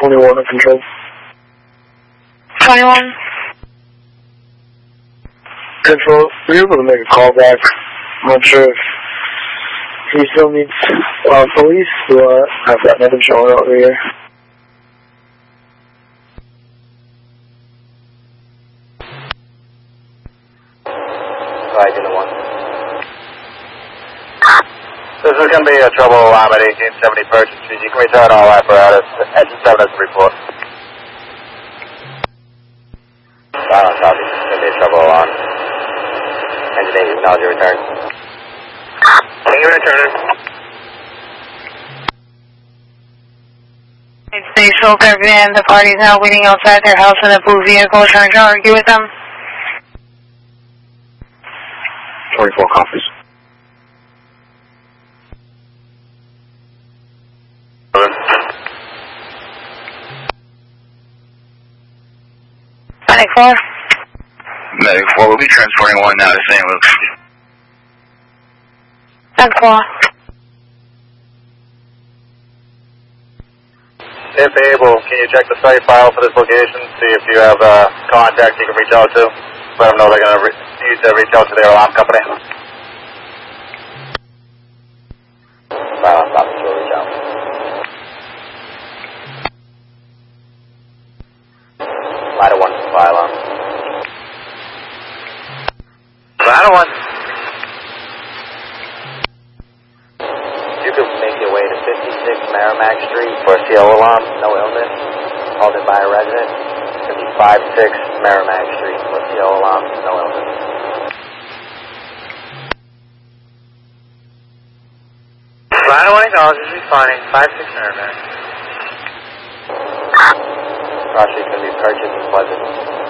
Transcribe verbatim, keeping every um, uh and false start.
twenty-one on control. twenty-one. Control, were you able to make a call back? I'm not sure if he still needs uh, police, but I've got nothing showing over here. Right, in the one. This is going to be a trouble alarm at eighteen seventy Purchase Street. You can return all apparatus. Engine seven has a report. Silence, copy. It's going to be a trouble alarm. Engine eight, acknowledge your return. Can you return? It's Station Caribbean. The party is now waiting outside their house in a blue vehicle. Trying to argue with them. twenty-four copies. Medic four. Medic four will be transporting one now to Saint Luke's. Medic four. If able, can you check the site file for this location? See if you have uh, contact you can reach out to. Let them know they're going to re need to reach out to their alarm company. Silence, stop, we'll reach out. Ladder one, fire alarm. Ladder one. You could make your way to fifty-six Merrimack Street for a C O alarm, no illness, called in by a resident. It's going to be five six Merrimack Street for a C O alarm, no illness. Ladder one acknowledges responding, five six Merrimack. Cross Street going to be purchased and budgeted.